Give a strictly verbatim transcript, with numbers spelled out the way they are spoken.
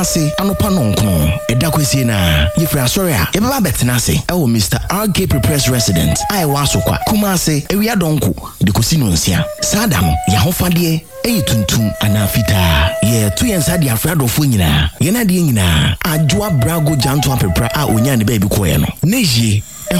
ase anopa no nko eda kwesi na yefra sorry a yebaba betena ase e wo Mister R K Prepares resident ai wa sokwa kuma ase ewia donko de kosi no nsia sada no ya hofade eyi tuntum anafita ye tu yensa de afradofo nyina ye na de nyina adwoa brago janto apepra a onya ne ba bi koye no neji